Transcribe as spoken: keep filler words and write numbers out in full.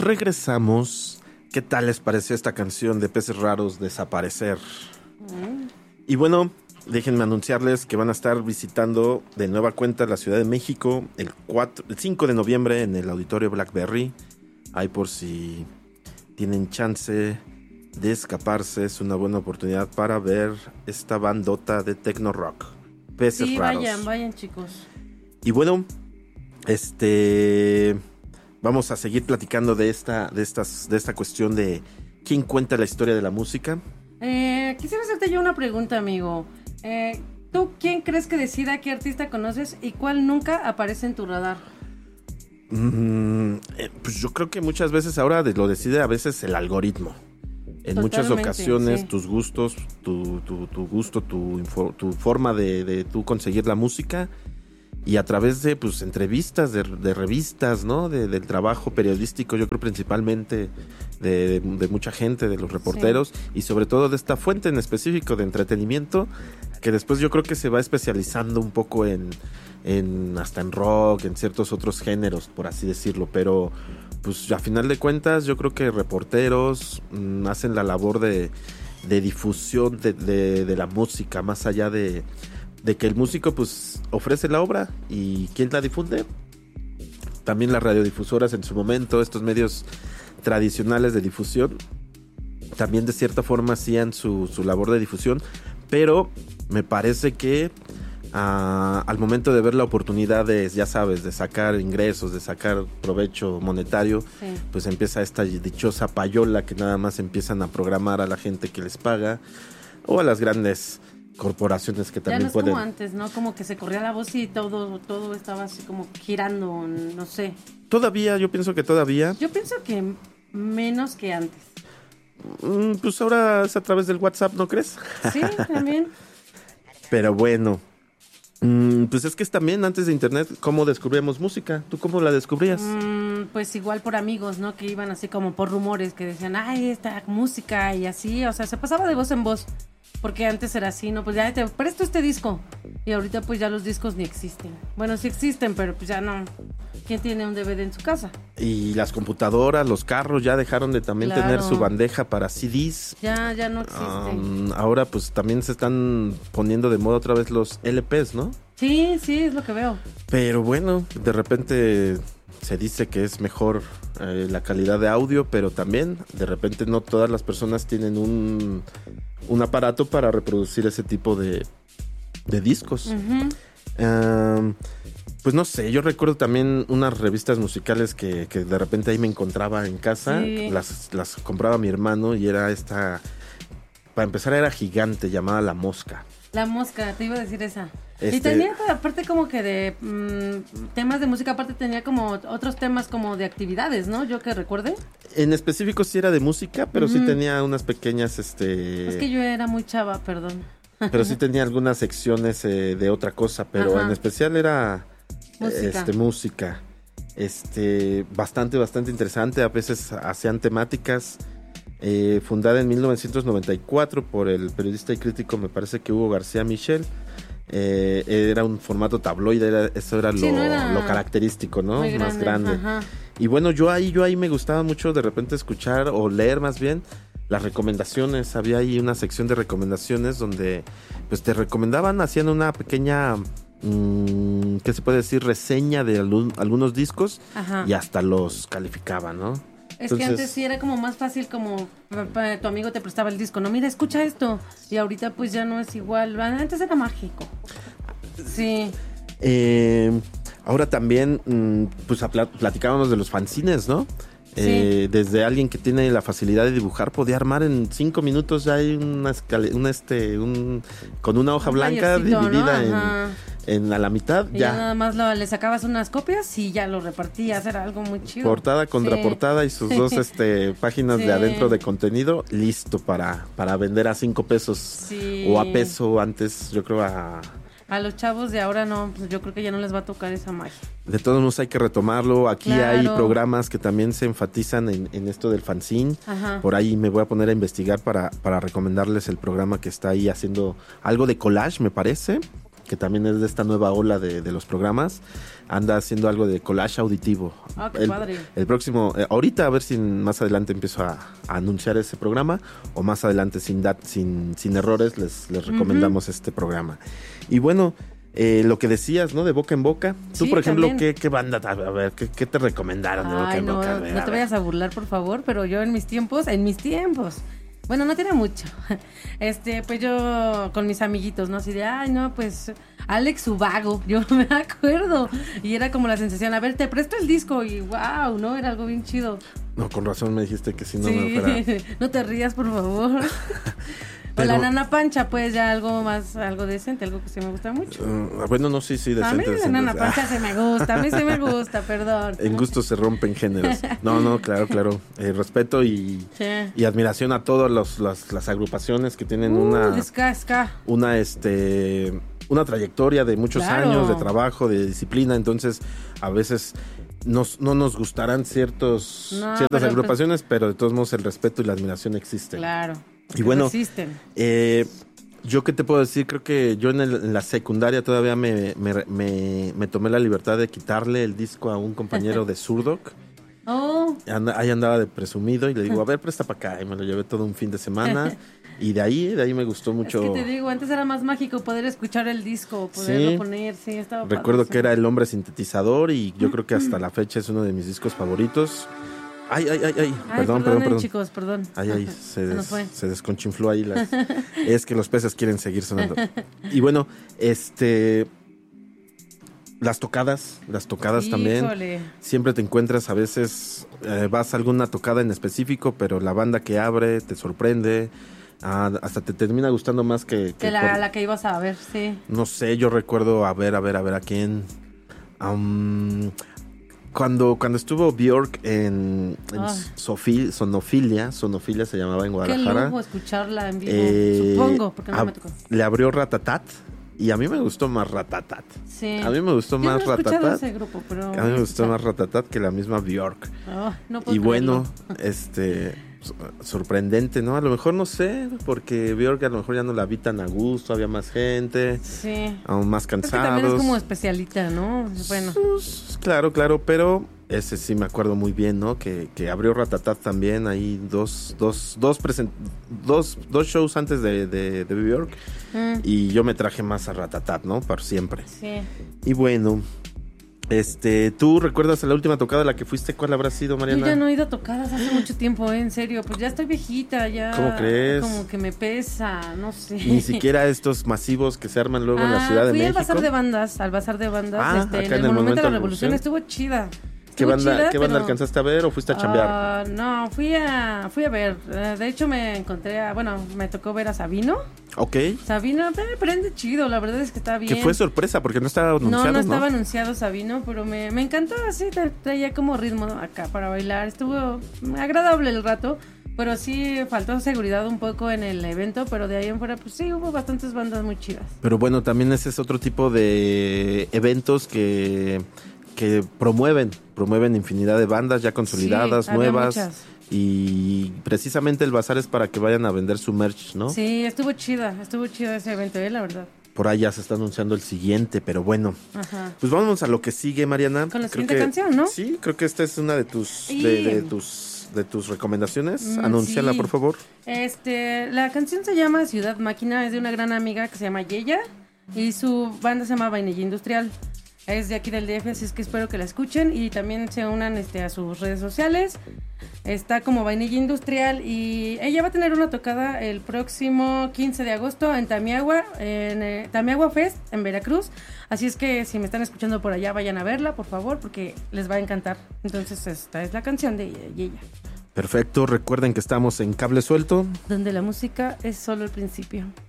regresamos. ¿Qué tal les pareció esta canción de Peces Raros, Desaparecer? Mm. Y bueno, déjenme anunciarles que van a estar visitando de nueva cuenta la Ciudad de México el, cuatro, el cinco de noviembre en el Auditorio Blackberry. Ahí por si tienen chance de escaparse, es una buena oportunidad para ver esta bandota de techno rock. Peces sí, Raros. vayan, vayan chicos. Y bueno, este... vamos a seguir platicando de esta, de estas, de esta cuestión de quién cuenta la historia de la música. Eh, quisiera hacerte yo una pregunta, amigo. Eh, ¿Tú quién crees que decida qué artista conoces y cuál nunca aparece en tu radar? Mm, eh, pues yo creo que muchas veces ahora lo decide a veces el algoritmo. En Totalmente, muchas ocasiones sí. tus gustos, tu, tu, tu gusto, tu, tu forma de, de tú conseguir la música. Y a través de pues entrevistas, de, de revistas, ¿no? De, del trabajo periodístico, yo creo principalmente de, de, de mucha gente, de los reporteros, sí. Y sobre todo de esta fuente en específico de entretenimiento, que después yo creo que se va especializando un poco en, en hasta en rock, en ciertos otros géneros, por así decirlo, pero pues a final de cuentas yo creo que reporteros mmm, hacen la labor de, de difusión de, de, de la música, más allá de... de que el músico pues ofrece la obra y ¿quién la difunde? También las radiodifusoras en su momento, estos medios tradicionales de difusión, también de cierta forma hacían su, su labor de difusión, pero me parece que uh, al momento de ver la oportunidad de, ya sabes, de sacar ingresos, de sacar provecho monetario, sí. Pues empieza esta dichosa payola que nada más empiezan a programar a la gente que les paga o a las grandes corporaciones que también ya no es pueden... como antes, ¿no? Como que se corría la voz y todo todo estaba así como girando, no sé. Todavía, yo pienso que todavía... Yo pienso que menos que antes. Mm, pues ahora es a través del WhatsApp, ¿no crees? Sí, también. Pero bueno, mm, pues es que es también antes de internet, ¿cómo descubríamos música? ¿Tú cómo la descubrías? Mm, pues igual por amigos, ¿no? Que iban así como por rumores, que decían, ay, esta música y así, o sea, se pasaba de voz en voz. Porque antes era así, ¿no? Pues ya te presto este disco. Y ahorita pues ya los discos ni existen. Bueno, sí existen, pero pues ya no. ¿Quién tiene un D V D en su casa? Y las computadoras, los carros ya dejaron de también claro. tener su bandeja para C Ds. Ya, ya no existe. Um, ahora pues también se están poniendo de moda otra vez los L Pes, ¿no? Sí, sí, es lo que veo. Pero bueno, de repente se dice que es mejor eh, la calidad de audio, pero también de repente no todas las personas tienen un... un aparato para reproducir ese tipo de, de discos. Uh-huh. Um, pues no sé, yo recuerdo también unas revistas musicales que, que de repente ahí me encontraba en casa. Sí. Las, las compraba mi hermano y era esta... Para empezar era gigante, llamada La Mosca. La Mosca, te iba a decir esa. Este... Y tenía aparte como que de mmm, temas de música, aparte tenía como otros temas como de actividades, ¿no? Yo que recuerde. En específico sí era de música, pero uh-huh. sí tenía unas pequeñas, este... Es que yo era muy chava, perdón. Pero sí tenía algunas secciones eh, de otra cosa, pero Ajá. en especial era música. Este, música. Este, bastante, bastante interesante. A veces hacían temáticas. Eh, fundada en mil novecientos noventa y cuatro por el periodista y crítico, me parece que Hugo García Michel. Eh, era un formato tabloide, era, eso era, sí, lo, no era lo característico, ¿no? Grande, más grande. Ajá. Y bueno, yo ahí, yo ahí me gustaba mucho de repente escuchar o leer más bien las recomendaciones. Había ahí una sección de recomendaciones donde pues te recomendaban, hacían una pequeña mmm, ¿qué se puede decir? Reseña de algún, algunos discos. Ajá. Y hasta los calificaban, ¿no? Es Entonces, que antes sí era como más fácil, como tu amigo te prestaba el disco, no, mira, escucha esto. Y ahorita pues ya no es igual. Antes era mágico. Sí. Eh, ahora también, pues platicábamos de los fanzines, ¿no? Sí. Eh, desde alguien que tiene la facilidad de dibujar podía armar en cinco minutos ya hay una escala, una este, un con una hoja un blanca dividida ¿no? en, en a la mitad. Y ya. ya nada más lo, le sacabas unas copias y ya lo repartías, era algo muy chido. Portada contra sí. portada y sus dos este páginas sí. de adentro de contenido, listo para, para vender a cinco pesos sí. o a peso antes, yo creo a... A los chavos de ahora no, pues yo creo que ya no les va a tocar esa magia. De todos modos hay que retomarlo. Aquí claro. hay programas que también se enfatizan en, en esto del fanzine. Ajá. Por ahí me voy a poner a investigar para, para recomendarles el programa que está ahí haciendo algo de collage, me parece, que también es de esta nueva ola de, de los programas. anda haciendo algo de collage auditivo. Ah, qué el, padre. El próximo, eh, ahorita a ver si más adelante empiezo a, a anunciar ese programa, o más adelante sin dat, sin, sin errores les, les recomendamos uh-huh. este programa. Y bueno, eh, lo que decías, ¿no? De boca en boca. Tú, sí, por ejemplo, ¿qué, ¿qué banda? A ver, ¿qué, qué te recomendaron de Ay, boca en no, boca? A ver, no te vayas a burlar, por favor, pero yo en mis tiempos, en mis tiempos... Bueno, no tiene mucho. Este, pues yo con mis amiguitos, ¿no? Así de, ay, no, pues Alex Ubago, yo me acuerdo. Y era como la sensación, a ver, te presto el disco y wow, ¿no? Era algo bien chido. No, con razón me dijiste que si no sí. me fuera. No te rías, por favor. Pero... O la Nana Pancha, pues ya algo más, algo decente, algo que sí me gusta mucho. Uh, bueno, no, sí, sí, decente. A mí la decente. Nana Pancha ah. se me gusta, a mí sí me gusta, perdón. En gusto se rompen géneros. No, no, claro, claro. Eh, respeto y, sí. y admiración a todas los, las, las agrupaciones que tienen uh, una... Ska, ska. Una, este... Una trayectoria de muchos claro. años de trabajo, de disciplina, entonces a veces... Nos, no nos gustarán ciertos no, ciertas pero agrupaciones, pues, pero de todos modos el respeto y la admiración existen. Claro. Y bueno, existen. Eh, yo qué te puedo decir, creo que yo en, el, en la secundaria todavía me, me, me, me tomé la libertad de quitarle el disco a un compañero de Zurdok. Oh. And, ahí andaba de presumido y le digo, a ver, presta para acá. Y me lo llevé todo un fin de semana. Y de ahí, de ahí me gustó mucho. Es que te digo, antes era más mágico poder escuchar el disco, poderlo sí. poner, sí, estaba Recuerdo padre, que era El Hombre Sintetizador y yo creo que hasta la fecha es uno de mis discos favoritos. Ay, ay, ay, ay, ay perdón, perdón, perdón. chicos, perdón. Ay, ay, se, des, se, se desconchinfló ahí. Las... es que los peces quieren seguir sonando. Y bueno, este... Las tocadas, las tocadas Híjole. también. Siempre te encuentras, a veces eh, vas a alguna tocada en específico, pero la banda que abre te sorprende. Ah, hasta te termina gustando más que... Que, que la, por... la que ibas a ver, sí. No sé, yo recuerdo, a ver, a ver, a ver, a quién... Um, cuando, cuando estuvo Björk en, en oh. Sofí, Sonofilia, Sonofilia se llamaba en Guadalajara. Qué lujo escucharla en vivo, eh, supongo, porque no a, me tocó. Le abrió Ratatat. Y a mí me gustó más Ratatat. Sí. A mí me gustó Yo más no he Ratatat. Ese grupo, pero a mí me gustó más Ratatat que la misma Björk. Oh, no puedo y bueno, creerlo. este sorprendente, ¿no? A lo mejor no sé, porque Björk a lo mejor ya no la vi tan a gusto, había más gente, sí. aún más cansados. También es como especialita, ¿no? Bueno. Claro, claro, pero ese sí me acuerdo muy bien, ¿no? Que, que abrió Ratatat también, ahí dos, dos, dos, present, dos, dos shows antes de, de, de Björk. Mm. Y yo me traje más a Ratatat, ¿no? Para siempre. Sí. Y bueno, este, ¿tú recuerdas la última tocada a la que fuiste? ¿Cuál habrá sido, Mariana? Yo ya no he ido a tocadas hace mucho tiempo, ¿eh? En serio. Pues ya estoy viejita, ya. ¿Cómo crees? Como que me pesa, no sé. Ni siquiera estos masivos que se arman luego ah, en la Ciudad de fui México. Fui al Bazar de Bandas, al Bazar de Bandas, ah, este, acá en, el en el Monumento de la Revolución. Estuvo chida. ¿Qué banda, chida, ¿qué banda pero... alcanzaste a ver o fuiste a chambear? Uh, no, fui a fui a ver. Uh, de hecho, me encontré a... Bueno, me tocó ver a Sabino. Ok. Sabino, me prende chido. La verdad es que está bien. Que fue sorpresa porque no estaba anunciado, ¿no? No, no estaba ¿no? anunciado Sabino, pero me, me encantó así. Traía como ritmo acá para bailar. Estuvo agradable el rato. Pero sí faltó seguridad un poco en el evento. Pero de ahí en fuera, pues sí, hubo bastantes bandas muy chidas. Pero bueno, también ese es otro tipo de eventos que... que promueven, promueven infinidad de bandas ya consolidadas, sí, nuevas. Muchas. Y precisamente el bazar es para que vayan a vender su merch, ¿no? Sí, estuvo chida, estuvo chida ese evento, ¿eh? La verdad. Por ahí ya se está anunciando el siguiente, pero bueno. Ajá. Pues vamos a lo que sigue, Mariana. Con la creo siguiente que, canción, ¿no? Sí, creo que esta es una de tus, sí. de, de tus, de tus recomendaciones. Mm, Anúnciala, sí. por favor. Este, la canción se llama Ciudad Máquina, es de una gran amiga que se llama Yeya y su banda se llama Vainilla Industrial. Es de aquí del D F, así es que espero que la escuchen y también se unan este, a sus redes sociales. Está como Vainilla Industrial y ella va a tener una tocada el próximo quince de agosto en Tamiagua, en eh, Tamiagua Fest en Veracruz. Así es que si me están escuchando por allá, vayan a verla, por favor, porque les va a encantar. Entonces esta es la canción de ella. Perfecto, recuerden que estamos en Cable Suelto, donde la música es solo el principio.